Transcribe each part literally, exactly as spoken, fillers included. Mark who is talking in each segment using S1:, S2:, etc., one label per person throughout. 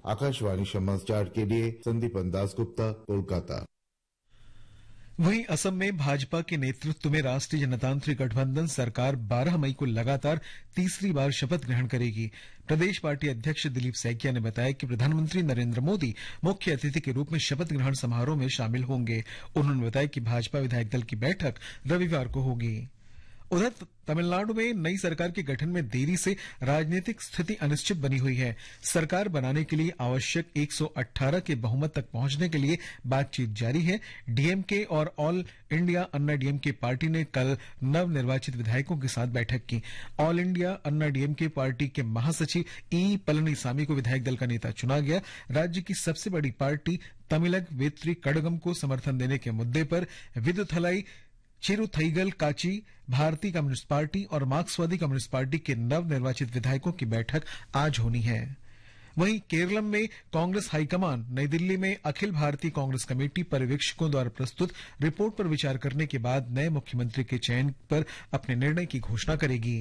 S1: आकाशवाणी समाचार के लिए संदीपन दासगुप्ता, कोलकाता।
S2: वहीं असम में भाजपा के नेतृत्व में राष्ट्रीय जनतांत्रिक गठबंधन सरकार बारह मई को लगातार तीसरी बार शपथ ग्रहण करेगी। प्रदेश पार्टी अध्यक्ष दिलीप सैकिया ने बताया कि प्रधानमंत्री नरेंद्र मोदी मुख्य अतिथि के रूप में शपथ ग्रहण समारोह में शामिल होंगे। उन्होंने बताया कि भाजपा विधायक दल की बैठक रविवार को होगी। उधर तमिलनाडु में नई सरकार के गठन में देरी से राजनीतिक स्थिति अनिश्चित बनी हुई है। सरकार बनाने के लिए आवश्यक एक सौ अठारह के बहुमत तक पहुंचने के लिए बातचीत जारी है। डीएमके और ऑल इंडिया अन्ना डीएमके पार्टी ने कल नवनिर्वाचित विधायकों के साथ बैठक की। ऑल इंडिया अन्ना डीएमके पार्टी के महासचिव ई पलनीसामी को विधायक दल का नेता चुना गया। राज्य की सबसे बड़ी पार्टी तमिलग वेत्री कड़गम को समर्थन देने के मुद्दे पर विदुथलाई, चिरुथईगल काची, भारतीय कम्युनिस्ट पार्टी और मार्क्सवादी कम्युनिस्ट पार्टी के नवनिर्वाचित विधायकों की बैठक आज होनी है। वहीं केरलम में कांग्रेस हाईकमान नई दिल्ली में अखिल भारतीय कांग्रेस कमेटी पर्यवेक्षकों द्वारा प्रस्तुत रिपोर्ट पर विचार करने के बाद नए मुख्यमंत्री के चयन पर अपने निर्णय की घोषणा करेगी।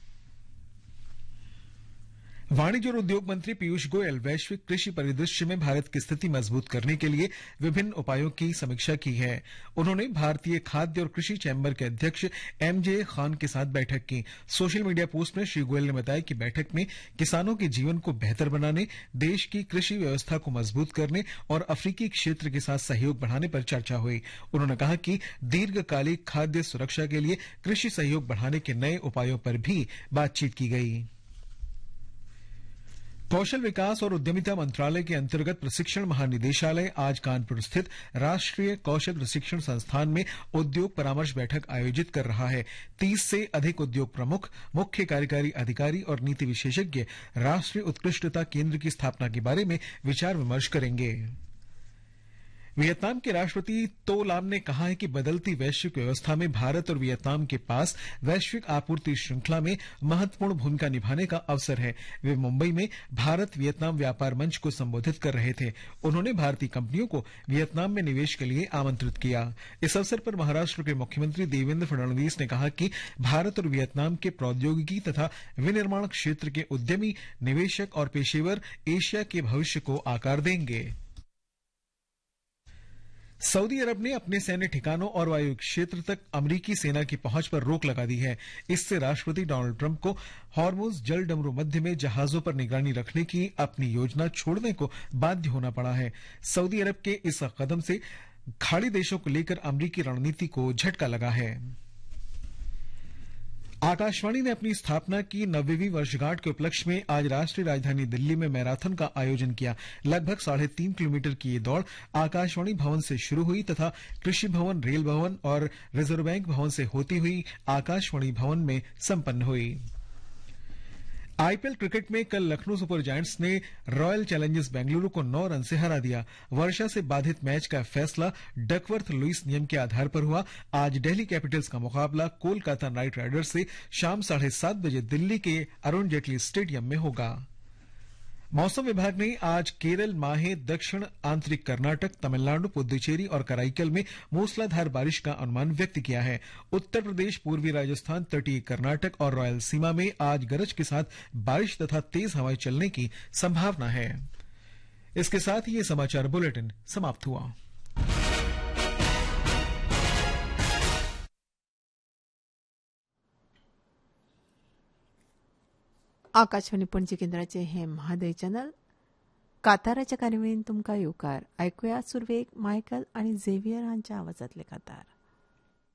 S2: वाणिज्य और उद्योग मंत्री पीयूष गोयल वैश्विक कृषि परिदृश्य में भारत की स्थिति मजबूत करने के लिए विभिन्न उपायों की समीक्षा की है। उन्होंने भारतीय खाद्य और कृषि चैम्बर के अध्यक्ष एमजे खान के साथ बैठक की। सोशल मीडिया पोस्ट में श्री गोयल ने बताया कि बैठक में किसानों के जीवन को बेहतर बनाने, देश की कृषि व्यवस्था को मजबूत करने और अफ्रीकी क्षेत्र के साथ सहयोग बढ़ाने पर चर्चा हुई। उन्होंने कहा कि दीर्घकालिक खाद्य सुरक्षा के लिए कृषि सहयोग बढ़ाने के नए उपायों पर भी बातचीत की गई। कौशल विकास और उद्यमिता मंत्रालय के अंतर्गत प्रशिक्षण महानिदेशालय आज कानपुर स्थित राष्ट्रीय कौशल प्रशिक्षण संस्थान में उद्योग परामर्श बैठक आयोजित कर रहा है। तीस से अधिक उद्योग प्रमुख, मुख्य कार्यकारी अधिकारी और नीति विशेषज्ञ राष्ट्रीय उत्कृष्टता केंद्र की स्थापना के बारे में विचार विमर्श करेंगे। वियतनाम के राष्ट्रपति तो लाम ने कहा है कि बदलती वैश्विक व्यवस्था में भारत और वियतनाम के पास वैश्विक आपूर्ति श्रृंखला में महत्वपूर्ण भूमिका निभाने का अवसर है। वे मुंबई में भारत वियतनाम व्यापार मंच को संबोधित कर रहे थे। उन्होंने भारतीय कंपनियों को वियतनाम में निवेश के लिए आमंत्रित किया। इस अवसर पर महाराष्ट्र के मुख्यमंत्री देवेंद्र फडणवीस ने कहा कि भारत और वियतनाम के प्रौद्योगिकी तथा विनिर्माण क्षेत्र के उद्यमी, निवेशक और पेशेवर एशिया के भविष्य को आकार देंगे। सऊदी अरब ने अपने सैन्य ठिकानों और वायु क्षेत्र तक अमरीकी सेना की पहुंच पर रोक लगा दी है। इससे राष्ट्रपति डोनाल्ड ट्रंप को हॉर्मुज जल डमरू मध्य में जहाजों पर निगरानी रखने की अपनी योजना छोड़ने को बाध्य होना पड़ा है। सऊदी अरब के इस कदम से खाड़ी देशों को लेकर अमरीकी रणनीति को झटका लगा है। आकाशवाणी ने अपनी स्थापना की नब्बेवीं वर्षगांठ के उपलक्ष्य में आज राष्ट्रीय राजधानी दिल्ली में मैराथन का आयोजन किया। लगभग साढ़े तीन किलोमीटर की ये दौड़ आकाशवाणी भवन से शुरू हुई तथा कृषि भवन, रेल भवन और रिजर्व बैंक भवन से होती हुई आकाशवाणी भवन में संपन्न हुई। आईपीएल क्रिकेट में कल लखनऊ सुपर जायंट्स ने रॉयल चैलेंजर्स बेंगलुरु को नौ रन से हरा दिया। वर्षा से बाधित मैच का फैसला डकवर्थ लुईस नियम के आधार पर हुआ। आज दिल्ली कैपिटल्स का मुकाबला कोलकाता नाइट राइडर्स से शाम साढ़े सात बजे दिल्ली के अरुण जेटली स्टेडियम में होगा। मौसम विभाग ने आज केरल, माहे, दक्षिण आंतरिक कर्नाटक, तमिलनाडु, पुदुचेरी और कराईकल में मूसलाधार बारिश का अनुमान व्यक्त किया है। उत्तर प्रदेश, पूर्वी राजस्थान, तटीय कर्नाटक और रॉयल सीमा में आज गरज के साथ बारिश तथा तेज हवाएं चलने की संभावना है। इसके साथ ही ये समाचार बुलेटिन समाप्त हुआ।
S3: आकाशवाणी पणजी केंद्राचे हे महादय चॅनल. काताराच्या कार्यावळीन तुमकां येवकार. ऐकूया सुरवेक मायकल आणि झेवियर हांच्या आवाजांतले कातार.